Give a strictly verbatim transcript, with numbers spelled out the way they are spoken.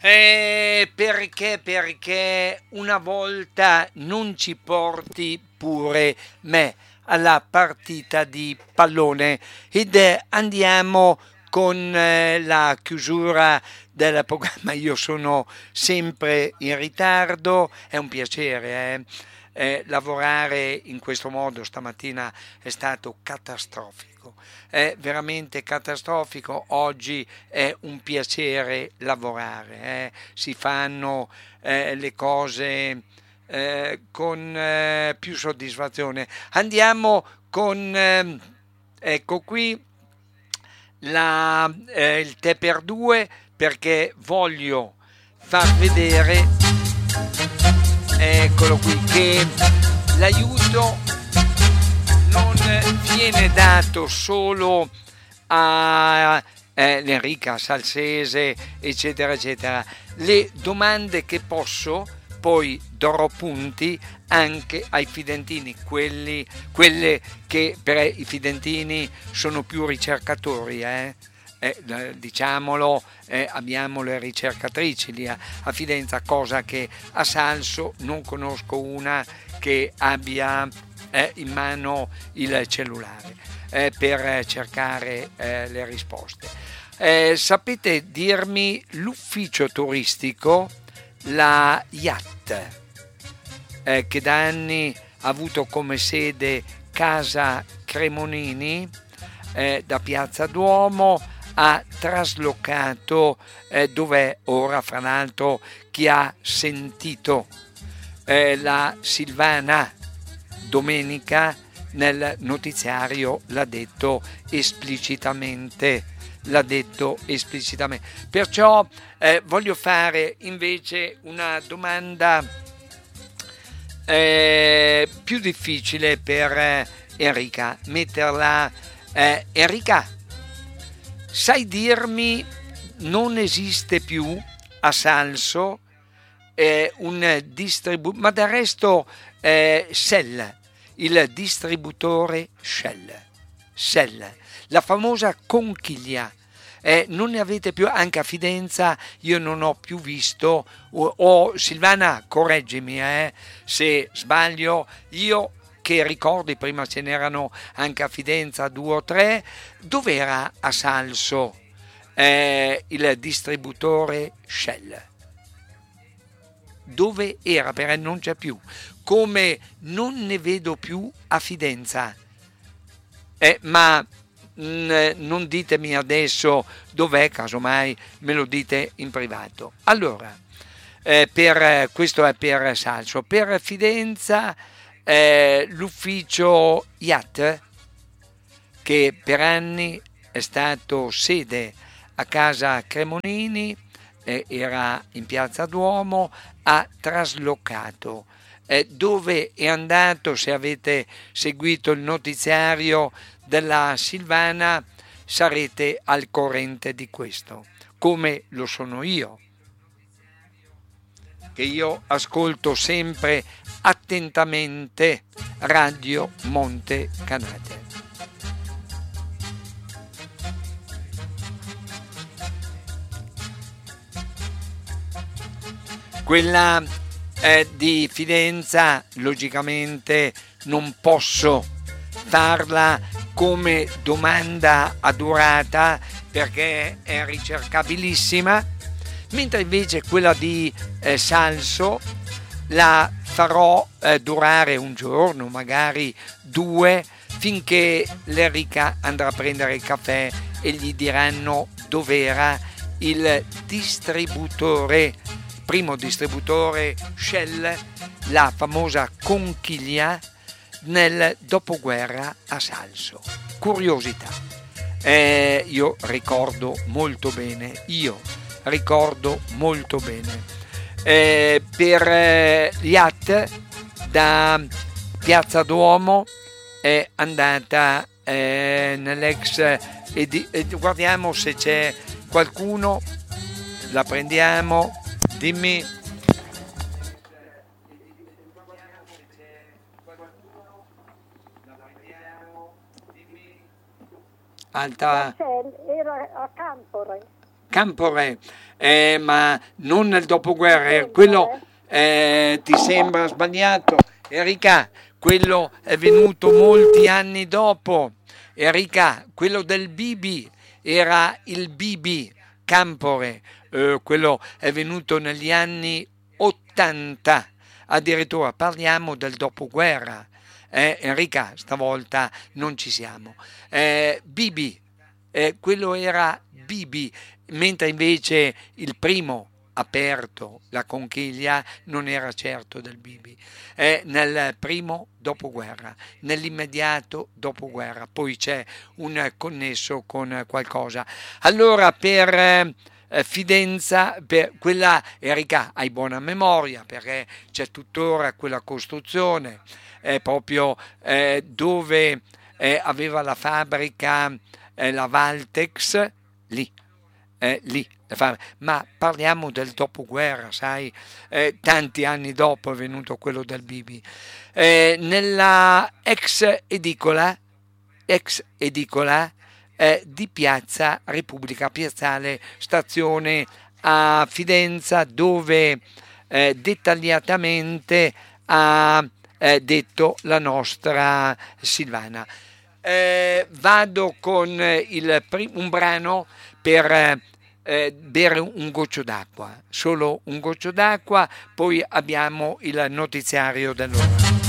Eh, perché? Perché una volta non ci porti pure me alla partita di pallone ed eh, andiamo con eh, la chiusura del programma. Io sono sempre in ritardo, è un piacere, eh. Eh, lavorare in questo modo stamattina è stato catastrofico, è veramente catastrofico. Oggi è un piacere lavorare, eh. Si fanno eh, le cose eh, con eh, più soddisfazione. Andiamo con, ehm, ecco qui, la, eh, il tè per due perché voglio far vedere, eccolo qui, che l'aiuto non viene dato solo a eh, l'Enrica Salsese, eccetera, eccetera. Le domande che posso, poi darò punti anche ai fidentini, quelli, quelle che per i fidentini sono più ricercatori, eh? Eh, diciamolo, eh, abbiamo le ricercatrici lì a, a Fidenza, cosa che a Salso non conosco una che abbia eh, in mano il cellulare eh, per cercare eh, le risposte. Eh, sapete dirmi l'ufficio turistico, la I A T, eh, che da anni ha avuto come sede Casa Cremonini, eh, da Piazza Duomo ha traslocato eh, dov'è ora, fra l'altro, chi ha sentito eh, la Silvana domenica nel notiziario l'ha detto esplicitamente, l'ha detto esplicitamente. Perciò eh, voglio fare invece una domanda eh, più difficile per eh, Enrica, metterla eh, Enrica, sai dirmi, non esiste più a Salso eh, un distributore, ma del resto eh, Shell, il distributore Shell, Shell, la famosa conchiglia. Eh, non ne avete più, anche a Fidenza io non ho più visto, o, o Silvana correggimi eh, se sbaglio, io che ricordi prima ce n'erano anche a Fidenza due o tre, dove era a Salso eh, il distributore Shell? Dove era? Perché non c'è più, come non ne vedo più a Fidenza. Eh, ma mh, non ditemi adesso dov'è, casomai me lo dite in privato. Allora, eh, per, questo è per Salso. Per Fidenza eh, l'ufficio I A T, che per anni è stato sede a Casa Cremonini, eh, era in Piazza Duomo, ha traslocato. Eh, dove è andato? Se avete seguito il notiziario della Silvana sarete al corrente di questo, come lo sono io, che io ascolto sempre attentamente Radio Monte Canate. Quella eh, di Fidenza logicamente non posso farla come domanda a durata perché è ricercabilissima, mentre invece quella di eh, Salso la farò eh, durare un giorno, magari due, finché l'Enrica andrà a prendere il caffè e gli diranno dov'era il distributore, primo distributore Shell, la famosa conchiglia nel dopoguerra a Salso. Curiosità. Eh, io ricordo molto bene, io ricordo molto bene. Eh, per eh, gli A T da Piazza Duomo è andata eh, nell'ex e, di, e guardiamo se c'è qualcuno, la prendiamo, dimmi. Alta. Era a Campore. Campore, eh, ma non nel dopoguerra, eh, quello eh, ti sembra sbagliato. Enrica, quello è venuto molti anni dopo. Enrica, quello del Bibi era il Bibi Campore, eh, quello è venuto negli anni ottanta, addirittura parliamo del dopoguerra. Eh, Enrica, stavolta non ci siamo. Eh, Bibi, eh, quello era Bibi, mentre invece il primo aperto, la conchiglia, non era certo del Bibi. È nel primo dopoguerra, nell'immediato dopoguerra, poi c'è un connesso con qualcosa. Allora, per eh, Fidenza, per quella, Erika, hai buona memoria perché c'è tuttora quella costruzione, è proprio eh, dove eh, aveva la fabbrica eh, la Valtex, lì, eh, lì, la fab- ma parliamo del dopoguerra, sai, eh, tanti anni dopo è venuto quello del Bibi. Eh, nella ex edicola, ex edicola eh, di Piazza Repubblica, Piazzale Stazione a Fidenza, dove eh, dettagliatamente ha eh, detto la nostra Silvana. Eh, vado con il prim- un brano per eh, bere un goccio d'acqua, solo un goccio d'acqua, poi abbiamo il notiziario dell'ora.